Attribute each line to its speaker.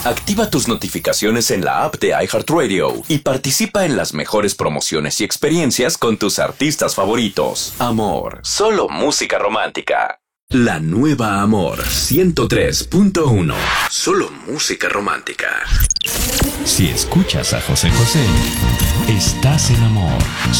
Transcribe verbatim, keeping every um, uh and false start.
Speaker 1: Activa tus notificaciones en la app de iHeartRadio y participa en las mejores promociones y experiencias con tus artistas favoritos. Amor, solo música romántica. La nueva Amor ciento tres punto uno. Solo música romántica.
Speaker 2: Si escuchas a José José, estás en Amor.